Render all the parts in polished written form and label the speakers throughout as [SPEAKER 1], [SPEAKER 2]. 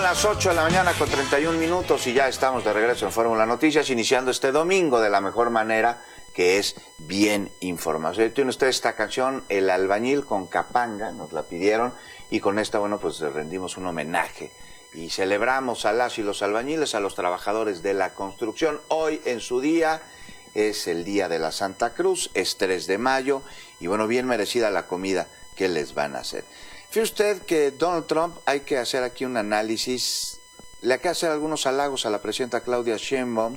[SPEAKER 1] Las 8 de la mañana con 31 minutos y ya estamos de regreso en Fórmula Noticias, iniciando este domingo de la mejor manera, que es bien informado. Tiene usted esta canción, El Albañil, con Capanga, nos la pidieron, y con esta, bueno, pues le rendimos un homenaje y celebramos a las y los albañiles, a los trabajadores de la construcción. Hoy en su día es el día de la Santa Cruz, es 3 de mayo, y bueno, bien merecida la comida que les van a hacer. Fíjese usted que Donald Trump, hay que hacer aquí un análisis, le hay que hacer algunos halagos a la presidenta Claudia Sheinbaum.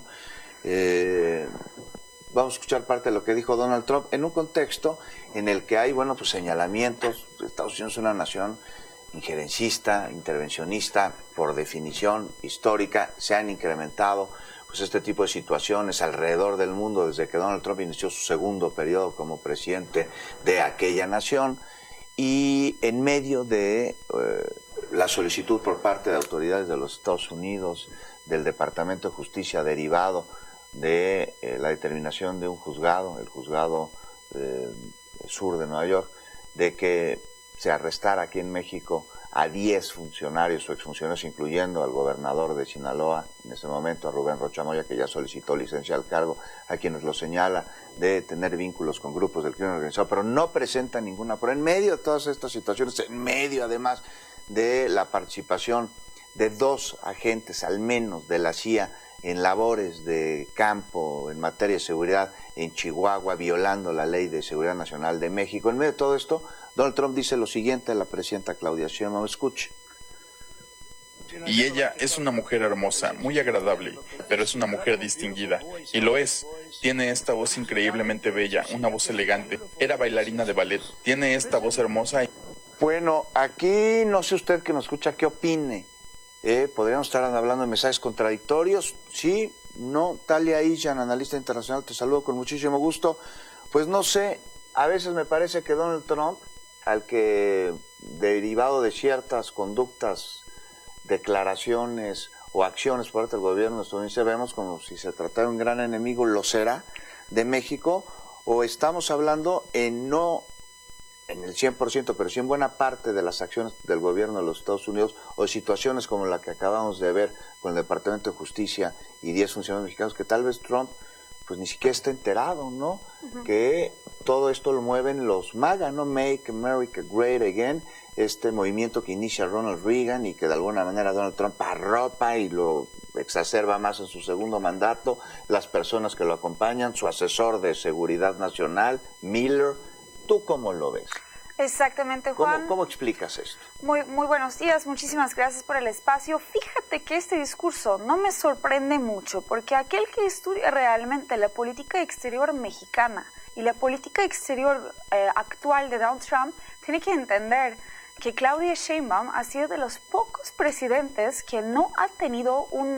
[SPEAKER 1] Vamos a escuchar parte de lo que dijo Donald Trump en un contexto en el que hay, bueno, pues señalamientos. Estados Unidos es una nación injerencista, intervencionista, por definición histórica. Se han incrementado pues este tipo de situaciones alrededor del mundo desde que Donald Trump inició su segundo periodo como presidente de aquella nación. Y en medio de la solicitud por parte de autoridades de los Estados Unidos, del Departamento de Justicia derivado de la determinación de un juzgado, el juzgado sur de Nueva York, de que se arrestara aquí en México a 10 funcionarios o exfuncionarios, incluyendo al gobernador de Sinaloa, en ese momento a Rubén Rocha Moya, que ya solicitó licencia al cargo, a quienes lo señala de tener vínculos con grupos del crimen organizado, pero no presenta ninguna prueba. En medio de todas estas situaciones, en medio además de la participación de 2 agentes al menos de la CIA en labores de campo en materia de seguridad en Chihuahua, violando la Ley de Seguridad Nacional de México. En medio de todo esto, Donald Trump dice lo siguiente a la presidenta Claudia Sheinbaum. Escuche.
[SPEAKER 2] Y ella es una mujer hermosa, muy agradable, pero es una mujer distinguida, y lo es. Tiene esta voz increíblemente bella, una voz elegante. Era bailarina de ballet. Tiene esta voz hermosa.
[SPEAKER 1] Bueno, aquí no sé usted que nos escucha qué opine. Podríamos estar hablando de mensajes contradictorios. Sí, no. Talia Ishan, analista internacional, te saludo con muchísimo gusto. Pues no sé, a veces me parece que Donald Trump, al que derivado de ciertas conductas, declaraciones o acciones por parte del gobierno estadounidense, vemos como si se tratara de un gran enemigo, lo será, de México, o estamos hablando no en el 100%, pero sí en buena parte de las acciones del gobierno de los Estados Unidos, o de situaciones como la que acabamos de ver con el Departamento de Justicia y 10 funcionarios mexicanos, que tal vez Trump pues ni siquiera está enterado, ¿no? Que todo esto lo mueven los MAGA, ¿no? Make America Great Again, este movimiento que inicia Ronald Reagan y que de alguna manera Donald Trump arropa y lo exacerba más en su segundo mandato, las personas que lo acompañan, su asesor de seguridad nacional, Miller. ¿Tú cómo lo ves?
[SPEAKER 3] Exactamente, Juan.
[SPEAKER 1] ¿Cómo explicas esto?
[SPEAKER 3] Muy buenos días, muchísimas gracias por el espacio. Fíjate que este discurso no me sorprende mucho, porque aquel que estudia realmente la política exterior mexicana y la política exterior actual de Donald Trump tiene que entender que Claudia Sheinbaum ha sido de los pocos presidentes que no ha tenido un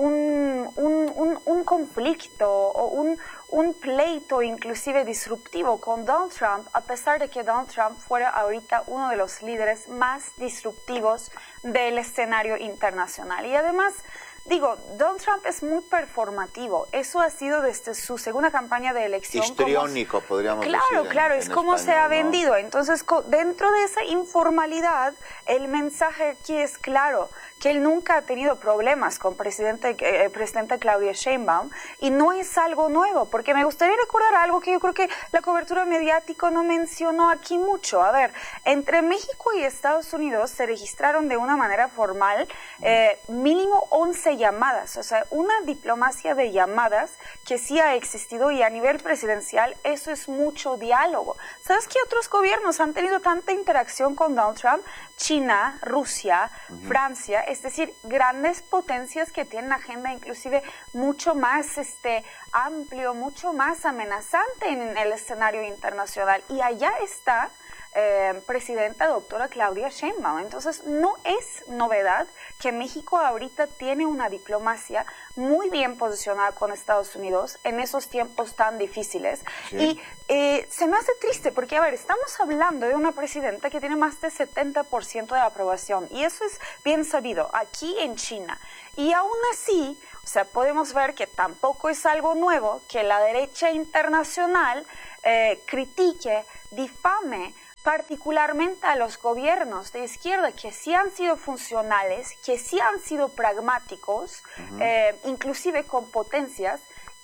[SPEAKER 3] conflicto o un pleito inclusive disruptivo con Donald Trump, a pesar de que Donald Trump fuera ahorita uno de los líderes más disruptivos del escenario internacional. Y además, digo, Donald Trump es muy performativo. Eso ha sido desde su segunda campaña de elección.
[SPEAKER 1] Histriónico, podríamos decir.
[SPEAKER 3] Claro, es como se ha vendido. Entonces, dentro de esa informalidad, el mensaje aquí es claro, que él nunca ha tenido problemas con presidenta Claudia Sheinbaum, y no es algo nuevo, porque me gustaría recordar algo que yo creo que la cobertura mediática no mencionó aquí mucho. A ver, entre México y Estados Unidos se registraron de una manera formal mínimo 11 llamadas, o sea, una diplomacia de llamadas que sí ha existido, y a nivel presidencial eso es mucho diálogo. ¿Sabes qué otros gobiernos han tenido tanta interacción con Donald Trump? China, Rusia, Francia, es decir, grandes potencias que tienen agenda inclusive mucho más amplio, mucho más amenazante en el escenario internacional. Y allá está presidenta doctora Claudia Sheinbaum. Entonces no es novedad que México ahorita tiene una diplomacia muy bien posicionada con Estados Unidos en esos tiempos tan difíciles. Sí. Y se me hace triste porque, a ver, estamos hablando de una presidenta que tiene más del 70% de aprobación, y eso es bien sabido aquí en China. Y aún así, o sea, podemos ver que tampoco es algo nuevo que la derecha internacional critique, difame particularmente a los gobiernos de izquierda que sí han sido funcionales, que sí han sido pragmáticos, inclusive con potencias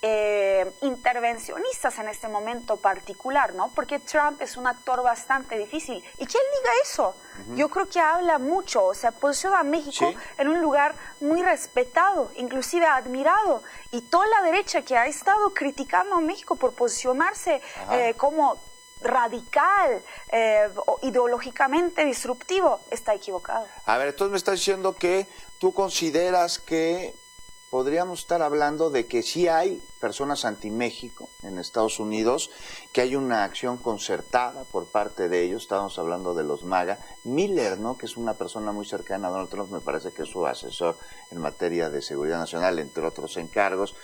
[SPEAKER 3] intervencionistas en este momento particular, ¿no? Porque Trump es un actor bastante difícil. Y que él diga eso, yo creo que habla mucho, o sea, posiciona a México en un lugar muy respetado, inclusive admirado. Y toda la derecha que ha estado criticando a México por posicionarse como radical o ideológicamente disruptivo, está equivocado.
[SPEAKER 1] A ver, entonces me estás diciendo que tú consideras que podríamos estar hablando de que sí hay personas anti-México en Estados Unidos, que hay una acción concertada por parte de ellos. Estábamos hablando de los MAGA. Miller, ¿no?, que es una persona muy cercana a Donald Trump, me parece que es su asesor en materia de seguridad nacional, entre otros encargos,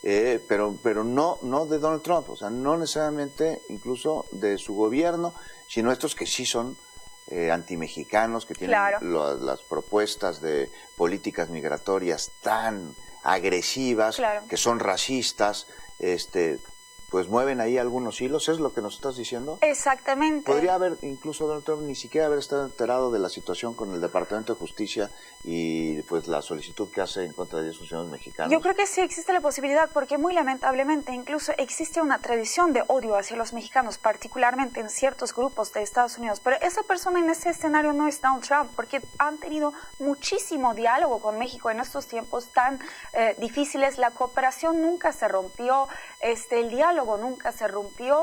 [SPEAKER 1] pero no de Donald Trump, o sea, no necesariamente incluso de su gobierno, sino estos que sí son antimexicanos, que tienen las propuestas de políticas migratorias tan agresivas, que son racistas, pues mueven ahí algunos hilos. ¿Es lo que nos estás diciendo?
[SPEAKER 3] Exactamente.
[SPEAKER 1] Podría haber, incluso Donald Trump ni siquiera haber estado enterado de la situación con el Departamento de Justicia y pues la solicitud que hace en contra de 10 funcionarios mexicanos.
[SPEAKER 3] Yo creo que sí existe la posibilidad, porque muy lamentablemente incluso existe una tradición de odio hacia los mexicanos, particularmente en ciertos grupos de Estados Unidos. Pero esa persona en ese escenario no es Donald Trump, porque han tenido muchísimo diálogo con México en estos tiempos tan difíciles. La cooperación nunca se rompió, el diálogo nunca se rompió,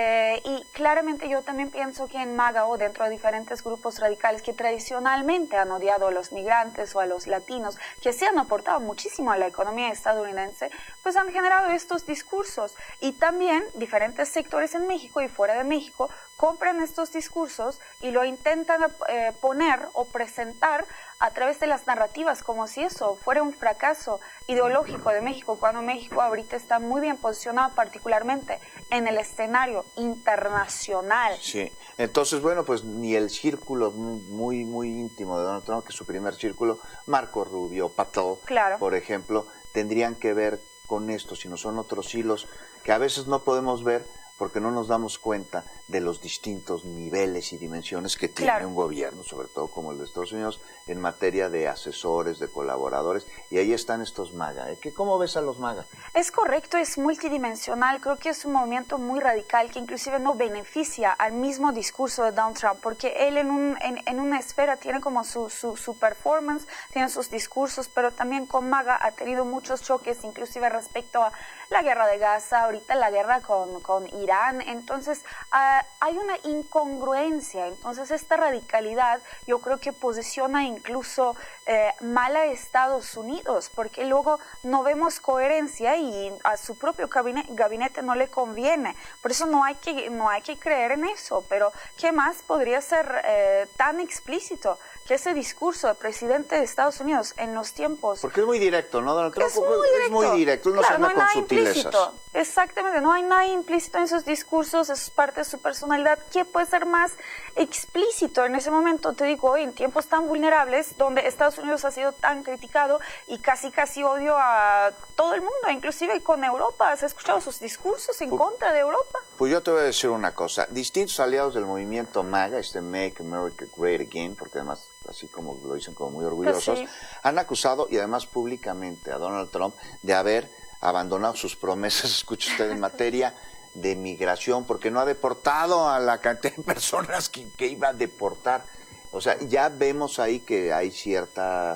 [SPEAKER 3] y claramente yo también pienso que en MAGA o dentro de diferentes grupos radicales que tradicionalmente han odiado a los migrantes o a los latinos, que se han aportado muchísimo a la economía estadounidense, pues han generado estos discursos. Y también diferentes sectores en México y fuera de México compran estos discursos y lo intentan poner o presentar a través de las narrativas, como si eso fuera un fracaso ideológico de México, cuando México ahorita está muy bien posicionado, particularmente en el escenario internacional.
[SPEAKER 1] Sí, entonces, bueno, pues ni el círculo muy íntimo de Donald Trump, que es su primer círculo, Marco Rubio, Patel, por ejemplo, tendrían que ver con esto, sino son otros hilos que a veces no podemos ver porque no nos damos cuenta de los distintos niveles y dimensiones que tiene un gobierno, sobre todo como el de Estados Unidos, en materia de asesores, de colaboradores, y ahí están estos MAGA. ¿Cómo ves a los MAGA?
[SPEAKER 3] Es correcto, es multidimensional, creo que es un movimiento muy radical que inclusive no beneficia al mismo discurso de Donald Trump, porque él en una esfera tiene como su performance, tiene sus discursos, pero también con MAGA ha tenido muchos choques, inclusive respecto a la guerra de Gaza, ahorita la guerra con Irán. Entonces hay una incongruencia. Entonces esta radicalidad yo creo que posiciona incluso mal a Estados Unidos, porque luego no vemos coherencia y a su propio gabinete no le conviene. Por eso no hay que creer en eso. Pero ¿qué más podría ser tan explícito que ese discurso del presidente de Estados Unidos en los tiempos?
[SPEAKER 1] Porque es muy directo, ¿no, Donald Trump?
[SPEAKER 3] Es muy directo,
[SPEAKER 1] no se anda con sutilezas.
[SPEAKER 3] Exactamente, no hay nada implícito en sus discursos, eso es parte de su personalidad. ¿Qué puede ser más explícito en ese momento? Te digo, en tiempos tan vulnerables, donde Estados Unidos ha sido tan criticado y casi odio a todo el mundo, inclusive con Europa. ¿Has escuchado sus discursos en contra de Europa?
[SPEAKER 1] Pues yo te voy a decir una cosa. Distintos aliados del movimiento MAGA, Make America Great Again, porque además, así como lo dicen como muy orgullosos, han acusado, y además públicamente, a Donald Trump de haber abandonado sus promesas, escuche usted, en materia de migración, porque no ha deportado a la cantidad de personas que iba a deportar. O sea, ya vemos ahí que hay cierta,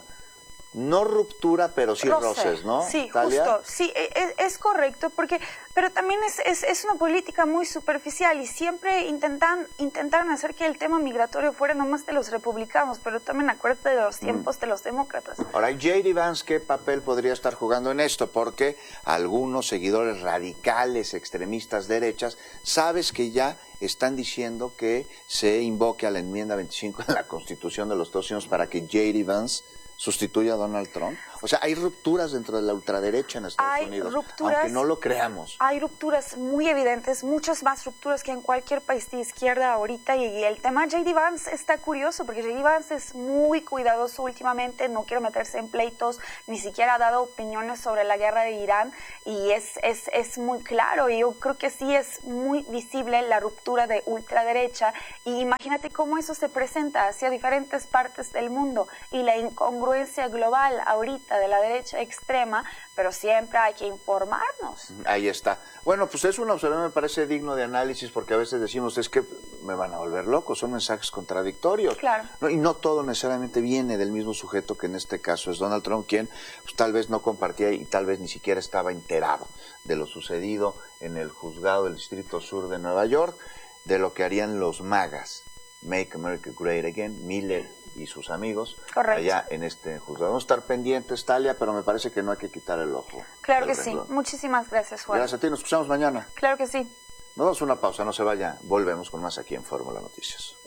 [SPEAKER 1] no ruptura, pero sí roces, ¿no?
[SPEAKER 3] Sí,
[SPEAKER 1] ¿Talia?
[SPEAKER 3] justo, sí, es correcto, pero también es una política muy superficial y siempre intentaron hacer que el tema migratorio fuera nomás de los republicanos, pero también acuérdate de los tiempos de los demócratas.
[SPEAKER 1] Ahora, J.D. Vance, ¿qué papel podría estar jugando en esto? Porque algunos seguidores radicales, extremistas, derechas, sabes que ya están diciendo que se invoque a la enmienda 25 de la Constitución de los Estados Unidos para que J.D. Vance sustituye a Donald Trump, O sea, hay rupturas dentro de la ultraderecha en Estados Unidos, aunque no lo creamos.
[SPEAKER 3] Hay rupturas muy evidentes, muchas más rupturas que en cualquier país de izquierda ahorita, y el tema J.D. Vance está curioso, porque J.D. Vance es muy cuidadoso últimamente, no quiere meterse en pleitos, ni siquiera ha dado opiniones sobre la guerra de Irán, y es muy claro, y yo creo que sí es muy visible la ruptura de ultraderecha, y imagínate cómo eso se presenta hacia diferentes partes del mundo, y la incongruencia global ahorita de la derecha extrema, pero siempre hay que informarnos.
[SPEAKER 1] Ahí está. Bueno, pues es una observación, me parece digno de análisis, porque a veces decimos, es que me van a volver loco, son mensajes contradictorios.
[SPEAKER 3] Claro.
[SPEAKER 1] ¿No? Y no todo necesariamente viene del mismo sujeto, que en este caso es Donald Trump, quien pues, tal vez no compartía y tal vez ni siquiera estaba enterado de lo sucedido en el juzgado del Distrito Sur de Nueva York, de lo que harían los MAGAs, Make America Great Again, Miller y sus amigos.
[SPEAKER 3] Correcto.
[SPEAKER 1] Allá en este juzgado. Vamos a estar pendientes, Talia, pero me parece que no hay que quitar el ojo.
[SPEAKER 3] Claro que sí. Muchísimas gracias, Juan.
[SPEAKER 1] Gracias a ti, nos escuchamos mañana.
[SPEAKER 3] Claro que sí.
[SPEAKER 1] Nos damos una pausa, no se vaya. Volvemos con más aquí en Fórmula Noticias.